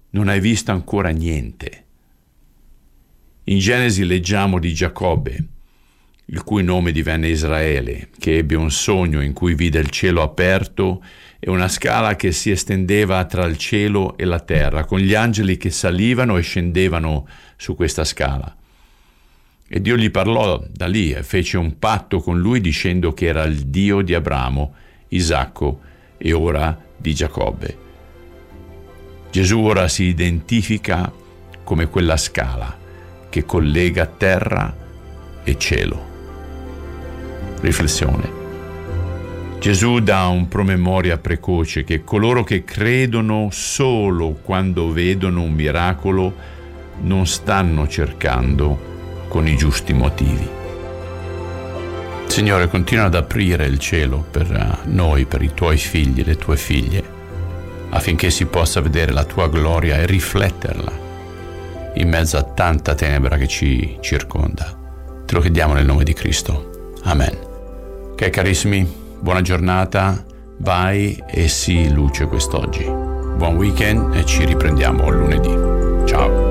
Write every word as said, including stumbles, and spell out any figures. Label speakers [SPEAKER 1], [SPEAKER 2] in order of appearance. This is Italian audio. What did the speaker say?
[SPEAKER 1] non hai visto ancora niente. In Genesi leggiamo di Giacobbe, il cui nome divenne Israele, che ebbe un sogno in cui vide il cielo aperto e una scala che si estendeva tra il cielo e la terra, con gli angeli che salivano e scendevano su questa scala. E Dio gli parlò da lì e fece un patto con lui dicendo che era il Dio di Abramo, Isacco e ora di Giacobbe. Gesù ora si identifica come quella scala che collega terra e cielo. Riflessione. Gesù dà un promemoria precoce che coloro che credono solo quando vedono un miracolo non stanno cercando con i giusti motivi. Signore, continua ad aprire il cielo per noi, per i tuoi figli, le tue figlie, affinché si possa vedere la tua gloria e rifletterla in mezzo a tanta tenebra che ci circonda. Te lo chiediamo nel nome di Cristo. Amen. Ok, carissimi, buona giornata, vai e sii luce quest'oggi. Buon weekend e ci riprendiamo lunedì. Ciao.